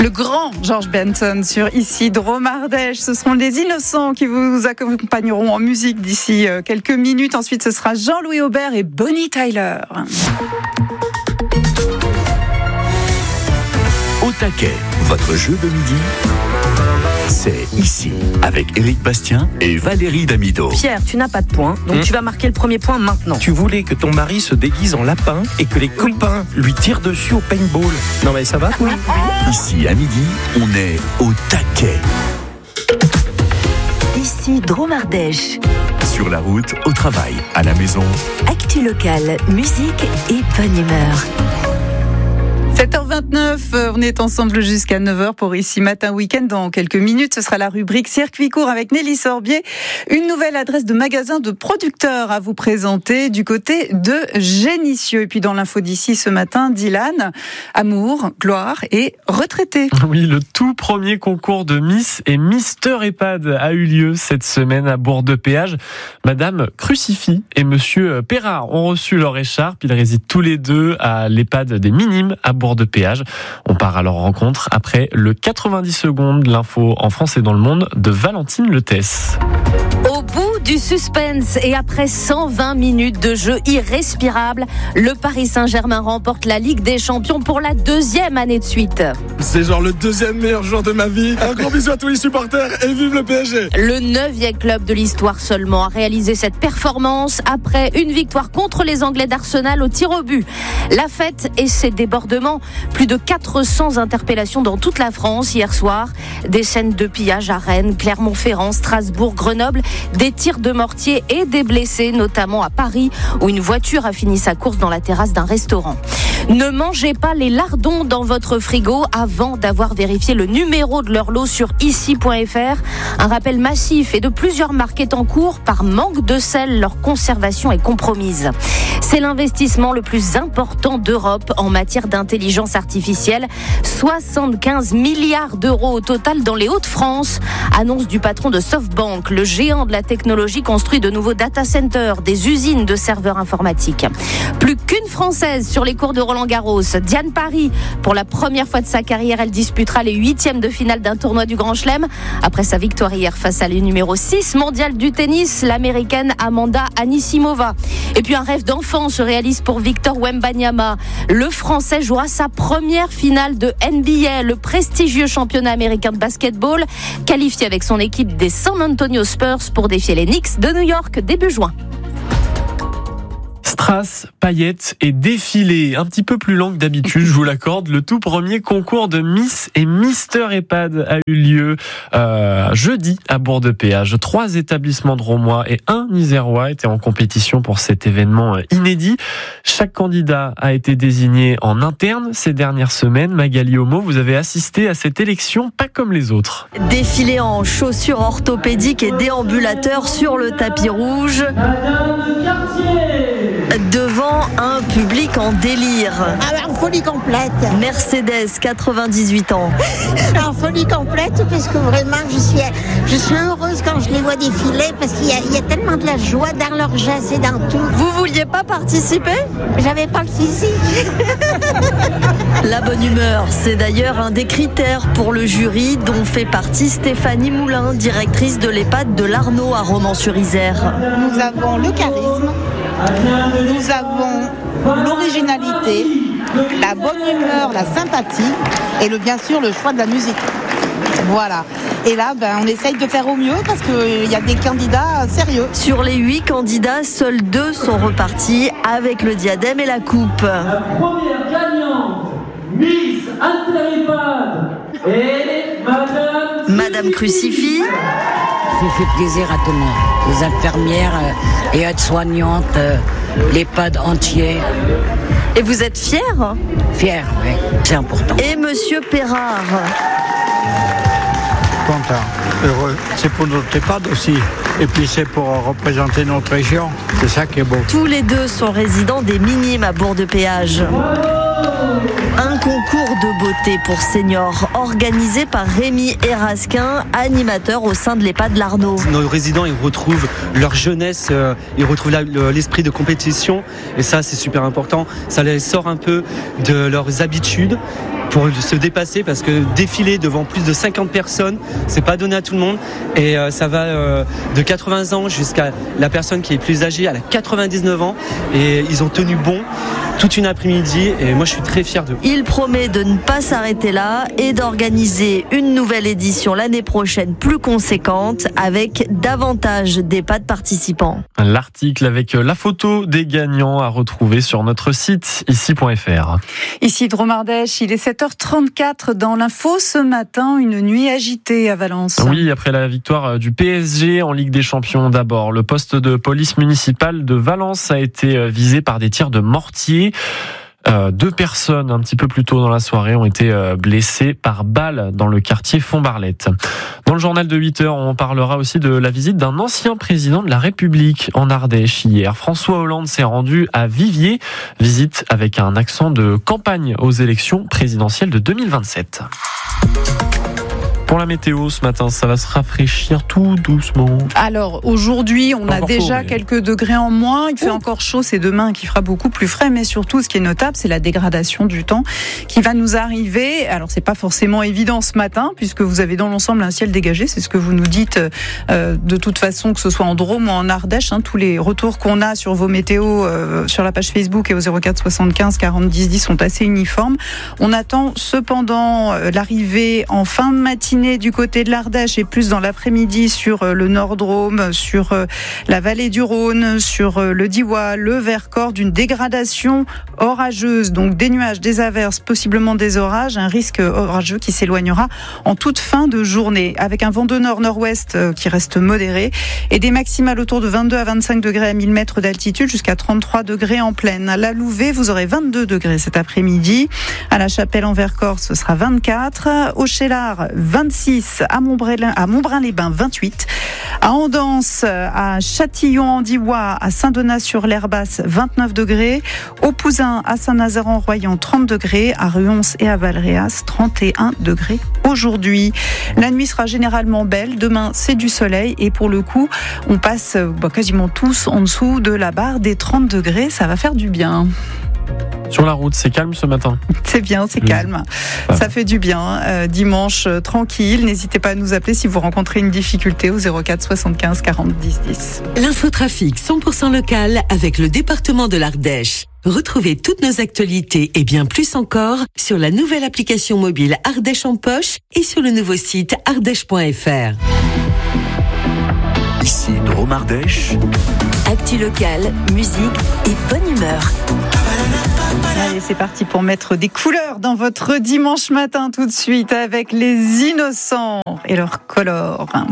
Le grand George Benson sur Ici Dromardèche. Ce seront les Innocents qui vous accompagneront en musique d'ici quelques minutes. Ensuite, ce sera Jean-Louis Aubert et Bonnie Tyler. Au taquet, votre jeu de midi, c'est ici, avec Éric Bastien et Valérie Damido. Pierre, tu n'as pas de points, donc tu vas marquer le premier point maintenant. Tu voulais que ton mari se déguise en lapin et que les copains lui tirent dessus au paintball. Non mais ça va ? Oui. Ici, à midi, on est au taquet. Ici Dromardèche. Sur la route, au travail, à la maison. Actu locale, musique et bonne humeur. 7h29, on est ensemble jusqu'à 9h pour Ici Matin Week-end. Dans quelques minutes, ce sera la rubrique Circuit court avec Nelly Sorbier. Une nouvelle adresse de magasin de producteurs à vous présenter du côté de Génissieux. Et puis dans l'info d'ici ce matin, Dylan, amour, gloire et retraité. Oui, le tout premier concours de Miss et Mister EHPAD a eu lieu cette semaine à Bourg-de-Péage. Madame Crucifix et Monsieur Perrard ont reçu leur écharpe. Ils résident tous les deux à l'EHPAD des Minimes à Bourg-de-Péage. On part à leur rencontre après le 90 secondes, l'info en France et dans le monde de Valentine Letès. Au bout du suspense et après 120 minutes de jeu irrespirable, le Paris Saint-Germain remporte la Ligue des Champions pour la 2e année de suite. C'est genre le 2e meilleur jour de ma vie. Un gros bisou à tous les supporters et vive le PSG. Le 9e club de l'histoire seulement a réalisé cette performance après une victoire contre les Anglais d'Arsenal au tir au but. La fête et ses débordements, plus de 400 interpellations dans toute la France hier soir. Des scènes de pillage à Rennes, Clermont-Ferrand, Strasbourg, Grenoble, des tirs de mortier et des blessés, notamment à Paris, où une voiture a fini sa course dans la terrasse d'un restaurant. Ne mangez pas les lardons dans votre frigo avant d'avoir vérifié le numéro de leur lot sur ici.fr. Un rappel massif et de plusieurs marques est en cours. Par manque de sel, leur conservation est compromise. C'est l'investissement le plus important d'Europe en matière d'intelligence artificielle. 75 milliards d'euros au total dans les Hauts-de-France. Annonce du patron de SoftBank. Le géant de la technologie construit de nouveaux data centers, des usines de serveurs informatiques. Plus qu'une Française sur les cours de Roland-Garros. Diane Paris, pour la première fois de sa carrière, elle disputera les 8e de finale d'un tournoi du Grand Chelem. Après sa victoire hier face à la numéro 6 mondiale du tennis, l'américaine Amanda Anisimova. Et puis un rêve d'enfant se réalise pour Victor Wembanyama. Le Français jouera sa première finale de NBA, le prestigieux championnat américain de basketball, qualifié avec son équipe des San Antonio Spurs pour défier les Knicks de New York début juin. Strass, paillettes et défilés. Un petit peu plus long que d'habitude, je vous l'accorde. Le tout premier concours de Miss et Mister EHPAD a eu lieu jeudi à Bourg-de-Péage. 3 établissements drômois et 1 isérois étaient en compétition pour cet événement inédit. Chaque candidat a été désigné en interne ces dernières semaines. Magali Homo, vous avez assisté à cette élection pas comme les autres. Défilé en chaussures orthopédiques et déambulateurs sur le tapis rouge. Devant un public en délire. En folie complète. Mercedes, 98 ans. En folie complète, parce que vraiment, je suis heureuse quand je les vois défiler, parce qu'il y a tellement de la joie dans leurs gestes et dans tout. Vous vouliez pas participer ? J'avais pas le physique. La bonne humeur, c'est d'ailleurs un des critères pour le jury, dont fait partie Stéphanie Moulin, directrice de l'EHPAD de l'Arnaud à Romans-sur-Isère. Nous avons le charisme, nous avons l'originalité, la bonne humeur, la sympathie et bien sûr le choix de la musique. Voilà. Et là, on essaye de faire au mieux parce qu'il y a des candidats sérieux. Sur les 8 candidats, seuls 2 sont repartis avec le diadème et la coupe. La première gagnante, Miss Inter-EHPAD et Madame Crucifix. Ça fait plaisir à tout le monde. Les infirmières et aides-soignantes, l'EHPAD entier. Et vous êtes fiers ? Fiers, oui, c'est important. Et Monsieur Perrard. Content, heureux. C'est pour notre EHPAD aussi. Et puis c'est pour représenter notre région. C'est ça qui est beau. Tous les 2 sont résidents des Minimes à Bourg-de-Péage. Un concours de beauté pour seniors organisé par Rémi Erasquin, animateur au sein de l'EHPAD de l'Arnaud. Nos résidents, ils retrouvent leur jeunesse, ils retrouvent l'esprit de compétition et ça c'est super important. Ça les sort un peu de leurs habitudes pour se dépasser, parce que défiler devant plus de 50 personnes, c'est pas donné à tout le monde. Et ça va de 80 ans jusqu'à la personne qui est plus âgée, elle a 99 ans. Et ils ont tenu bon toute une après-midi. Et moi, je suis très fier d'eux. Il promet de ne pas s'arrêter là et d'organiser une nouvelle édition l'année prochaine plus conséquente avec davantage d'EHPAD participants. L'article avec la photo des gagnants à retrouver sur notre site ici.fr. Ici Dromardèche, il est 7h34 dans l'info ce matin, une nuit agitée à Valence. Oui, après la victoire du PSG en Ligue des Champions d'abord, le poste de police municipale de Valence a été visé par des tirs de mortier. 2 personnes un petit peu plus tôt dans la soirée ont été blessées par balle dans le quartier Font-Barlette. Dans le journal de 8h, on parlera aussi de la visite d'un ancien président de la République en Ardèche hier. François Hollande s'est rendu à Viviers, visite avec un accent de campagne aux élections présidentielles de 2027. Pour la météo, ce matin, ça va se rafraîchir tout doucement. Alors, aujourd'hui, on a déjà chaud, quelques degrés en moins. Il fait encore chaud, c'est demain qui fera beaucoup plus frais. Mais surtout, ce qui est notable, c'est la dégradation du temps qui va nous arriver. Alors, c'est pas forcément évident ce matin, puisque vous avez dans l'ensemble un ciel dégagé. C'est ce que vous nous dites de toute façon, que ce soit en Drôme ou en Ardèche. Tous les retours qu'on a sur vos météos, sur la page Facebook et au 04 75 40 10 10 sont assez uniformes. On attend cependant l'arrivée en fin de matinée du côté de l'Ardèche et plus dans l'après-midi sur le Nord-Drôme, sur la vallée du Rhône, sur le Diois, le Vercors, d'une dégradation orageuse. Donc des nuages, des averses, possiblement des orages, un risque orageux qui s'éloignera en toute fin de journée, avec un vent de nord-nord-ouest qui reste modéré et des maximales autour de 22 à 25 degrés à 1000 mètres d'altitude jusqu'à 33 degrés en plaine. À la Louvet, vous aurez 22 degrés cet après-midi. À la Chapelle en Vercors, ce sera 24. Au Cheylard, 26. À Montbrun-les-Bains, 28. À Andance, à Châtillon-en-Diois, à Saint-Donat-sur-l'Herbasse, 29 degrés. Au Pouzin, à Saint-Nazaire-en-Royan, 30 degrés. À Ruons et à Valréas, 31 degrés aujourd'hui. La nuit sera généralement belle. Demain, c'est du soleil. Et pour le coup, on passe quasiment tous en dessous de la barre des 30 degrés. Ça va faire du bien. Sur la route, c'est calme ce matin. C'est bien, c'est calme. Ça fait du bien. Dimanche tranquille. N'hésitez pas à nous appeler si vous rencontrez une difficulté au 04 75 40 10 10. L'infotrafic 100% local avec le département de l'Ardèche. Retrouvez toutes nos actualités et bien plus encore sur la nouvelle application mobile Ardèche en poche et sur le nouveau site ardèche.fr. Ici Drôme-Ardèche. Actu local, musique et bonne humeur. Allez, c'est parti pour mettre des couleurs dans votre dimanche matin tout de suite avec les Innocents et leur color.